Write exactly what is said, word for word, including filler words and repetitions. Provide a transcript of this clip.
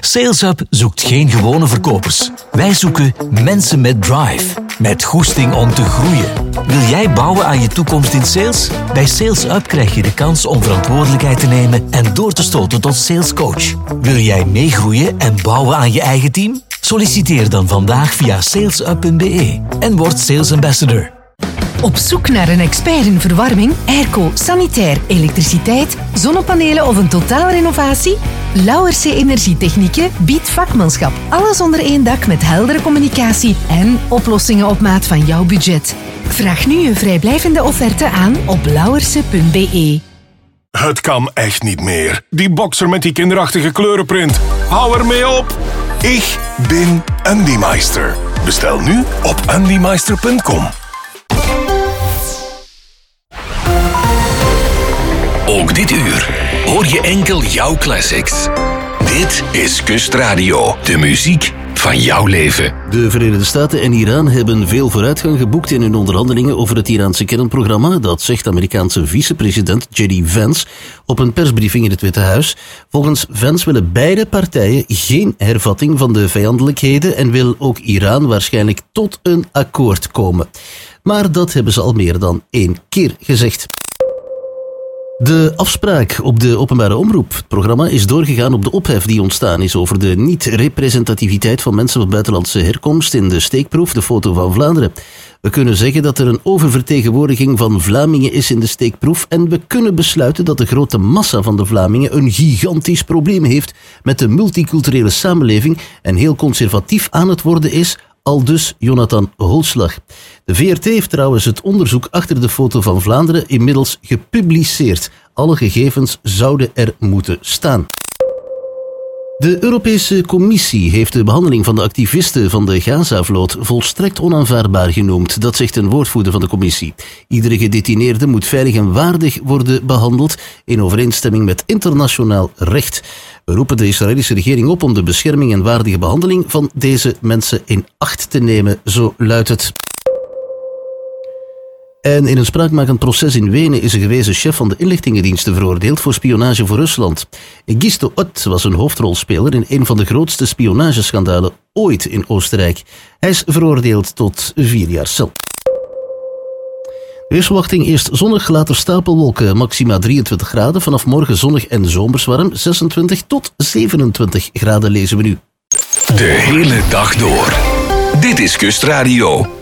SalesUp zoekt geen gewone verkopers. Wij zoeken mensen met drive, met goesting om te groeien. Wil jij bouwen aan je toekomst in sales? Bij SalesUp krijg je de kans om verantwoordelijkheid te nemen en door te stoten tot salescoach. Wil jij meegroeien en bouwen aan je eigen team? Solliciteer dan vandaag via salesup punt b e en word Sales Ambassador. Op zoek naar een expert in verwarming, airco, sanitair, elektriciteit, zonnepanelen of een totaalrenovatie? Lauwerse Energietechnieken biedt vakmanschap. Alles onder één dak met heldere communicatie en oplossingen op maat van jouw budget. Vraag nu een vrijblijvende offerte aan op lauwerse punt b e. Het kan echt niet meer. Die boxer met die kinderachtige kleurenprint. Hou ermee op. Ik ben Andymeister. Bestel nu op andymeister punt com. Ook dit uur hoor je enkel jouw classics. Dit is Kustradio, de muziek van jouw leven. De Verenigde Staten en Iran hebben veel vooruitgang geboekt in hun onderhandelingen over het Iraanse kernprogramma. Dat zegt Amerikaanse vicepresident J D Vance op een persbriefing in het Witte Huis. Volgens Vance willen beide partijen geen hervatting van de vijandelijkheden en wil ook Iran waarschijnlijk tot een akkoord komen. Maar dat hebben ze al meer dan één keer gezegd. De afspraak op de openbare omroep. Het programma is doorgegaan op de ophef die ontstaan is over de niet-representativiteit van mensen van buitenlandse herkomst in de steekproef, de foto van Vlaanderen. We kunnen zeggen dat er een oververtegenwoordiging van Vlamingen is in de steekproef en we kunnen besluiten dat de grote massa van de Vlamingen een gigantisch probleem heeft met de multiculturele samenleving en heel conservatief aan het worden is, aldus Jonathan Holslag. De V R T heeft trouwens het onderzoek achter de foto van Vlaanderen inmiddels gepubliceerd. Alle gegevens zouden er moeten staan. De Europese Commissie heeft de behandeling van de activisten van de Gaza-vloot volstrekt onaanvaardbaar genoemd. Dat zegt een woordvoerder van de Commissie. Iedere gedetineerde moet veilig en waardig worden behandeld in overeenstemming met internationaal recht. We roepen de Israëlische regering op om de bescherming en waardige behandeling van deze mensen in acht te nemen, zo luidt het. En in een spraakmakend proces in Wenen is een gewezen chef van de inlichtingendiensten veroordeeld voor spionage voor Rusland. Gisto Ott was een hoofdrolspeler in een van de grootste spionageschandalen ooit in Oostenrijk. Hij is veroordeeld tot vier jaar cel. Weersverwachting: eerst zonnig, later stapelwolken, maxima drieëntwintig graden. Vanaf morgen zonnig en zomers warm, zesentwintig tot zevenentwintig graden lezen we nu. De hele dag door. Dit is Kustradio.